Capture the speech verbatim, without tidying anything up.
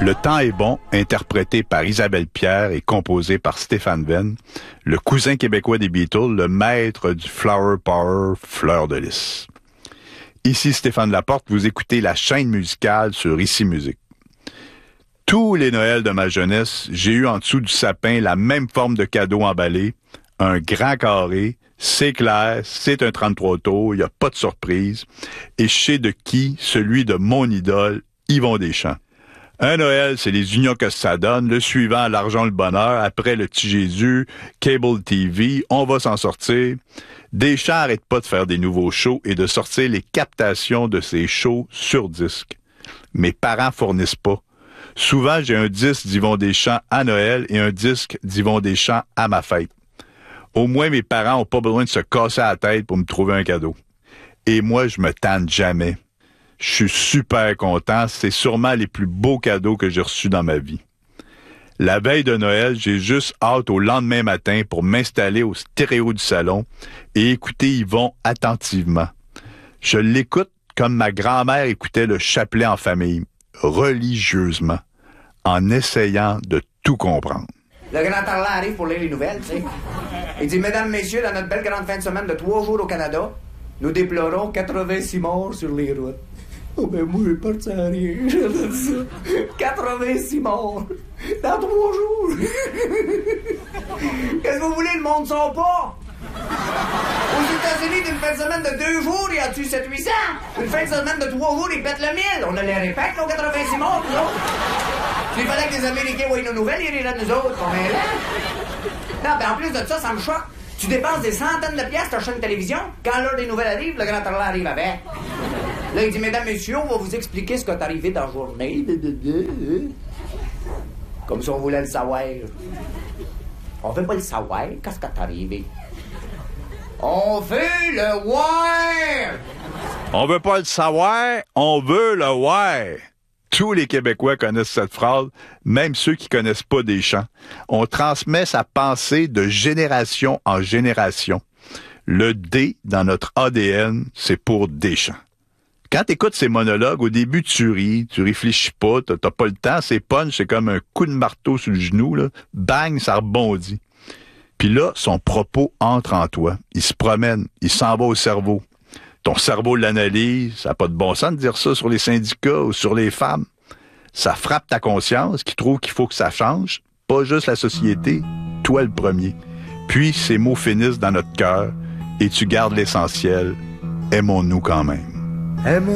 Le temps est bon, interprété par Isabelle Pierre et composé par Stéphane Venn, le cousin québécois des Beatles, le maître du Flower Power, Fleur de Lys. Ici Stéphane Laporte, vous écoutez la chaîne musicale sur Ici Musique. Tous les Noëls de ma jeunesse, j'ai eu en dessous du sapin la même forme de cadeau emballé, un grand carré, c'est clair, c'est un trente-trois tours, il n'y a pas de surprise, et je sais de qui, celui de mon idole, Yvon Deschamps. Un Noël, c'est les unions que ça donne. Le suivant, l'argent, le bonheur. Après, le petit Jésus, Cable T V. On va s'en sortir. Deschamps n'arrête pas de faire des nouveaux shows et de sortir les captations de ces shows sur disque. Mes parents fournissent pas. Souvent, j'ai un disque d'Yvon Deschamps à Noël et un disque d'Yvon Deschamps à ma fête. Au moins, mes parents n'ont pas besoin de se casser la tête pour me trouver un cadeau. Et moi, je me tanne jamais. Je suis super content. C'est sûrement les plus beaux cadeaux que j'ai reçus dans ma vie. La veille de Noël, j'ai juste hâte au lendemain matin pour m'installer au stéréo du salon et écouter Yvon attentivement. Je l'écoute comme ma grand-mère écoutait le chapelet en famille, religieusement, en essayant de tout comprendre. Le grand Arlan arrive pour lire les nouvelles, tu sais. Il dit, mesdames, messieurs, dans notre belle grande fin de semaine de trois jours au Canada, nous déplorons quatre-vingt-six morts sur les routes. Oh ben moi, j'ai pas de ça à rien, j'ai dit ça. quatre-vingt-six morts dans trois jours. Qu'est-ce que vous voulez, le monde sort pas? Aux États-Unis, d'une fin de semaine de deux jours, il y a-tu sept cents huit cents? Une fin de semaine de trois jours, ils pètent le mille. On a les répètes, nos quatre-vingt-six morts, nous autres. S'il fallait que les Américains voient nos nouvelles, ils riraient de nous autres. On est là. Non, ben en plus de ça, ça me choque. Tu dépenses des centaines de piastres sur une télévision. Quand l'heure des nouvelles arrive, le grand Arlan arrive avec. Là, il dit, mesdames, messieurs, on va vous expliquer ce qui est arrivé dans la journée. Comme si on voulait le savoir. On veut pas le savoir. Qu'est-ce qui est arrivé? On veut le voir! On veut pas le savoir, on veut le voir. Tous les Québécois connaissent cette phrase, même ceux qui connaissent pas Deschamps. On transmet sa pensée de génération en génération. Le D dans notre A D N, c'est pour Deschamps. Quand t'écoutes ces monologues, au début, tu ris, tu réfléchis pas, t'as, t'as pas le temps, c'est punch, c'est comme un coup de marteau sur le genou, là. Bang, ça rebondit. Puis là, son propos entre en toi. Il se promène, il s'en va au cerveau. Ton cerveau l'analyse, ça n'a pas de bon sens de dire ça sur les syndicats ou sur les femmes. Ça frappe ta conscience qui trouve qu'il faut que ça change, pas juste la société, toi le premier. Puis ces mots finissent dans notre cœur et tu gardes l'essentiel. Aimons-nous quand même. Aimons